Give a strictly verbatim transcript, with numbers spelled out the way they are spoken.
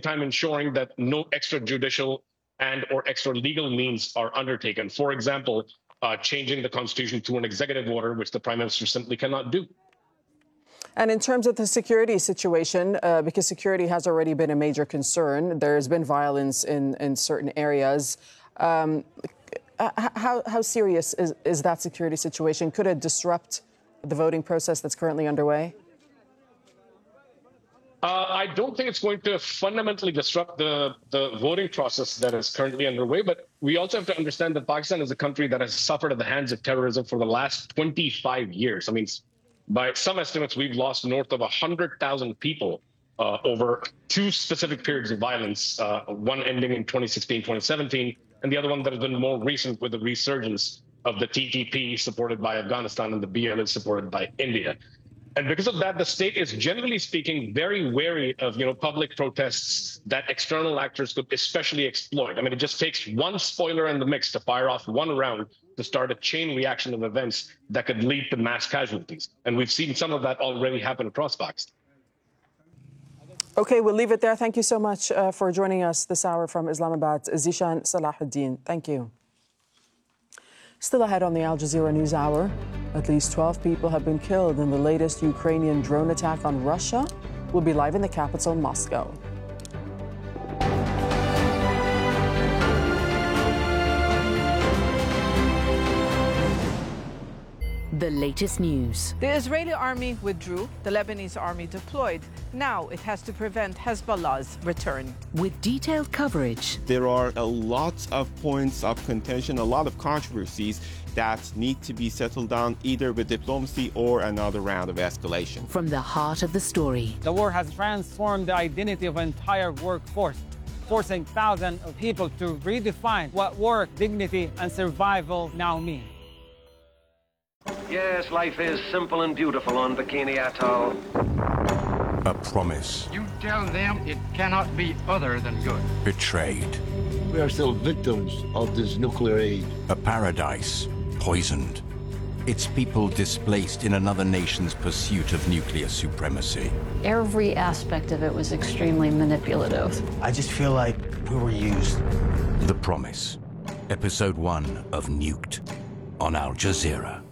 time ensuring that no extrajudicial and or extra legal means are undertaken. For example, uh, changing the constitution to an executive order, which the prime minister simply cannot do. And in terms of the security situation, uh, because security has already been a major concern, there's been violence in, in certain areas. Um, how, how serious is, is that security situation? Could it disrupt the voting process that's currently underway? Uh, I don't think it's going to fundamentally disrupt the, the voting process that is currently underway, but we also have to understand that Pakistan is a country that has suffered at the hands of terrorism for the last twenty-five years. I mean, by some estimates, we've lost north of one hundred thousand people uh, over two specific periods of violence, uh, one ending in twenty sixteen, twenty seventeen, and the other one that has been more recent with the resurgence of the T T P supported by Afghanistan and the B L A supported by India. And because of that, the state is generally speaking very wary of, you know, public protests that external actors could especially exploit. I mean, it just takes one spoiler in the mix to fire off one round to start a chain reaction of events that could lead to mass casualties. And we've seen some of that already happen across Pakistan. OK, we'll leave it there. Thank you so much uh, for joining us this hour from Islamabad, Zishan Salahuddin. Thank you. Still ahead on the Al Jazeera News Hour, at least twelve people have been killed in the latest Ukrainian drone attack on Russia. We'll be live in the capital, Moscow. The latest news. The Israeli army withdrew, the Lebanese army deployed. Now it has to prevent Hezbollah's return. With detailed coverage. There are a lot of points of contention, a lot of controversies that need to be settled down either with diplomacy or another round of escalation. From the heart of the story. The war has transformed the identity of an entire workforce, forcing thousands of people to redefine what work, dignity, and survival now mean. Yes, life is simple and beautiful on Bikini Atoll. A promise. You tell them it cannot be other than good. Betrayed. We are still victims of this nuclear age. A paradise poisoned. Its people displaced in another nation's pursuit of nuclear supremacy. Every aspect of it was extremely manipulative. I just feel like we were used. The Promise. Episode one of Nuked on Al Jazeera.